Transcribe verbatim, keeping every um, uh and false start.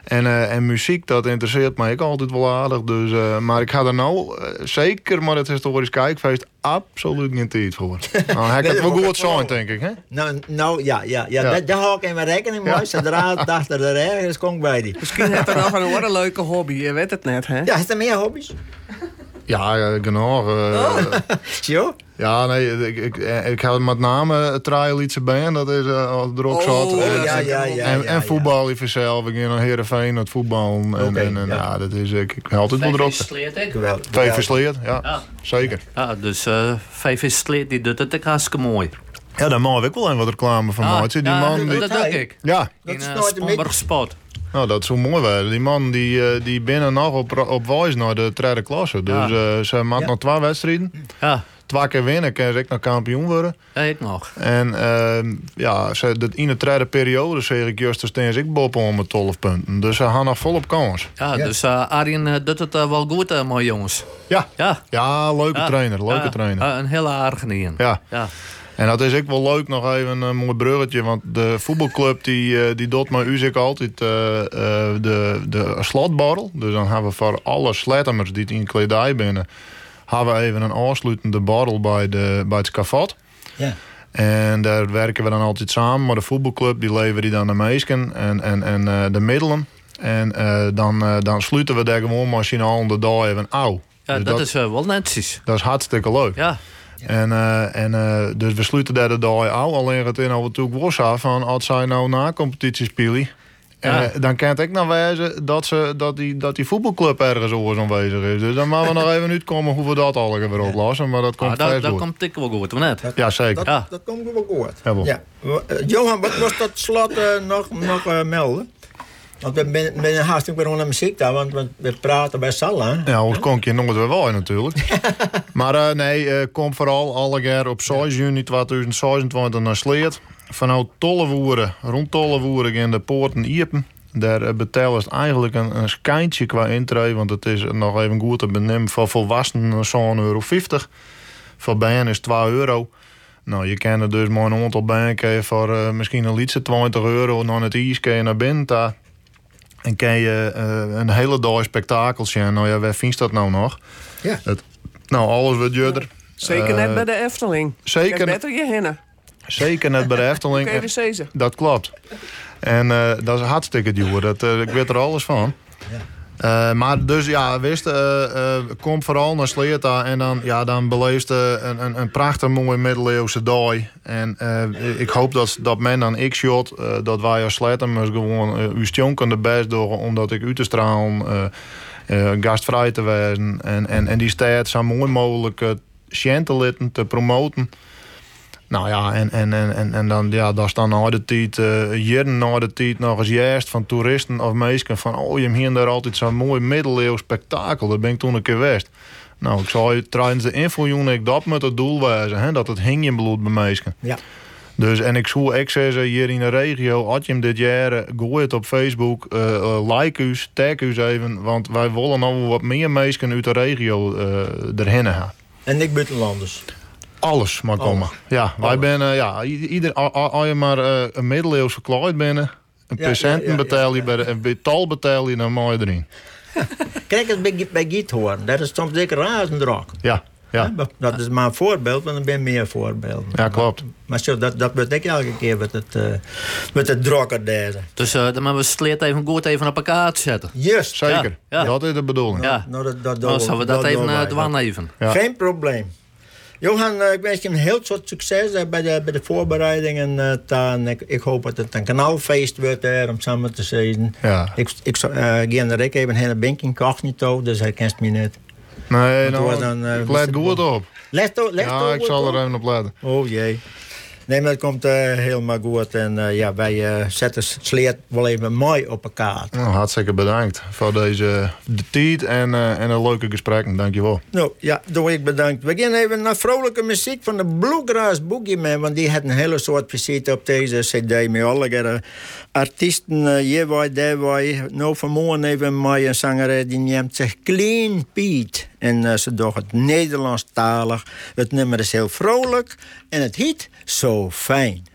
En, uh, en muziek, dat interesseert mij ook altijd wel aardig. Dus, uh, maar ik ga er nou, uh, zeker met het historisch kijkfeest, absoluut geen tijd voor. Nou, heb ik het wel goed zijn, denk ik. Hè? Nou, nou ja, ja, ja. Ja. Daar, daar hou ik even rekening mee. Ja. Zodra ik dacht dat er ergens komt bij die. Misschien heeft er nog een andere leuke hobby, je weet het net, hè? Ja, is er meer hobby's? Ja, uh, genoeg. Uh, oh. Zo? Ja, nee, ik, ik, ik had met name het Trialietse band, dat is uh, als erop oh, zat. Ja, en, ja, ja, ja, en, ja, en voetbal ja. even zelf. Ik ging naar Heerenveen, het voetbal. En, okay, en, en ja. ja, dat is, ik, ik heb altijd wel erop. V V Sleert, hè? Geweldig. V V Sleert, ja, ja. Zeker. Ja, dus uh, V V Sleert, die doet het ook hartstikke mooi. Ja, daar mag ik wel een wat reclame van ja, maken. Die ja, man, die, dat doe ik. Ja. In uh, Spomberg Sport. Nou, dat is zo mooi worden. Die man die, uh, die binnen nog op, op wijs naar de tweede klasse. Dus ja. uh, ze maakt ja. nog twee wedstrijden. Ja. Twee keer winnen, kan ze ook nog kampioen worden. Ja, ik nog. En uh, ja, ze, de, in de tweede periode zeg ik juist, dus tegen ik boppen om met twaalf punten. Dus ze gaan nog volop kans. Ja, ja. dus uh, Arjen uh, doet het uh, wel goed, uh, mooi jongens. Ja, ja. ja leuke ja. trainer, leuke ja. trainer. Uh, een hele aardige nien. Ja. ja. En dat is ook wel leuk, nog even een mooi bruggetje. Want de voetbalclub die, uh, die doet met u altijd uh, uh, de, de slotborrel. Dus dan hebben we voor alle slettemers die in kledij binnen, hebben we even een afsluitende borrel bij, de, bij het scafot. Ja. En daar werken we dan altijd samen. Maar de voetbalclub die levert die dan de meesken en, en, en uh, de middelen. En uh, dan, uh, dan sluiten we daar gewoon machinaal de dag even auw. Ja, dus dat, dat is uh, wel netjes. Dat is hartstikke leuk. Ja. Ja. En, uh, en uh, dus we sluiten daar de dag aan. Alleen het in natuurlijk was af van als zij nou na competitie spelen. Ja. Uh, dan kan het ook nog wijzen dat, ze, dat, die, dat die voetbalclub ergens oors aanwezig is. Dus dan moeten we nog even uitkomen hoe we dat al weer oplossen. Maar dat komt ah, dat, dat komt ik wel goed, of net? Dat, ja, zeker. Dat, ja. dat komt wel goed. Ja, ja. Uh, Johan, wat was dat slot uh, nog, nog uh, melden? Want we zijn, zijn hartstikke weer naar muziek daar, want we praten bij Salla. Ja, ons kon je nooit weer wel natuurlijk. Maar uh, nee, uh, kom vooral alle keer op zes juni tweeduizend zesentwintig naar Sleert. Vanuit Tollewoeren, rond Tollewoeren in de poorten Iepen. Daar uh, betalen ze eigenlijk een, een schijntje qua intree, want het is nog even goed te benemen. Voor volwassenen zo'n euro vijftig. Voor bijen is twee euro. Nou, je kan er dus maar een aantal bijen voor uh, misschien een liedje twintig euro naar het ijs naar binnen daar. En kan je uh, een hele dag spektakel zien. Nou ja, waar vind je dat nou nog? Ja. Het, nou, alles wat judder. Zeker uh, net bij de Efteling. Zeker beter je hinnen. Zeker net bij de Efteling. Oké, we zezen. Dat klopt. En uh, dat is hartstikke duur. Dat, uh, ik weet er alles van. Ja. Uh, maar dus ja, wist, uh, uh, kom vooral naar Sleerta en dan, ja, dan beleefde uh, een, een, een prachtig mooie middeleeuwse dag. En uh, ik hoop dat, dat men dan x-shot, uh, dat wij als Sleertamers gewoon uh, uw stonken de best doen, omdat ik uit te stralen, uh, uh, gastvrij te wezen en, en, en die stad zo mooi mogelijk uh, te te promoten. Nou ja, en, en, en, en dan, ja, dat is dan na de tijd, uh, jaren na de tijd nog eens juist van toeristen of mensen van, oh, je hebt hier daar altijd zo'n mooi middeleeuws spektakel. Dat ben ik toen een keer geweest. Nou, ik zou je tijdens de infojoen ik dat met het doel wijzen, hè, dat het hing in bloed bij mensen. Ja. Dus, en ik zou ook zeggen, hier in de regio, als je hem dit jaar, gooi het op Facebook, uh, uh, like us, tag us even, want wij willen nou wat meer mensen uit de regio uh, erheen gaan. En niet buitenlanders. Alles maar komen. Alles. Ja, wij Alles. ben, uh, ja, ieder, als je maar uh, een middeleeuwse kluit binnen, een ja, patiënten ja, ja, betaal je, ja, ja. bij een tal betaal je, dan mooi erin. Kijk eens bij, bij Giethoorn, dat is soms zeker razendruk. Ja, ja. ja. Dat is maar een voorbeeld, want er zijn meer voorbeelden. Ja, klopt. Maar, maar zo, dat, dat betekent elke keer met het, uh, met het drokker deze. Dus uh, dan moeten we Sleert even goed even op elkaar te zetten. Juist. Zeker. Ja, ja. Dat is de bedoeling. Ja. Nou, dat, dat, dan zullen we dat, dat even uh, dwan even. Ja. Geen probleem. Johan, uh, ik wens je een heel soort succes uh, bij, de, bij de voorbereidingen. Uh, taan. Ik, ik hoop dat het een kanaalfeest wordt uh, om samen te zijn. Ja. Ik, ik uh, ga naar ik even een banking kocht niet toe, dus hij kent me niet. Nee, nou, dan, uh, ik let goed op. Let op, let ja, op, ik zal er even op letten. Oh jee. Nee, maar dat komt uh, helemaal goed. En uh, ja, wij uh, zetten Sleert wel even mooi op elkaar. Nou, hartstikke bedankt voor deze de tijd en, uh, en een leuke gesprekken. Dankjewel. Nou, ja, doe ik bedankt. We gaan even naar vrolijke muziek van de Bluegrass Boogeyman. Want die had een hele soort visite op deze cd. Met alle uh, artiesten, uh, hierbij, daarbij. Nou, vanmorgen even met een zanger die neemt zich Clean Pete. En uh, ze doen het Nederlandstalig. Het nummer is heel vrolijk. En het heet Zo Fijn.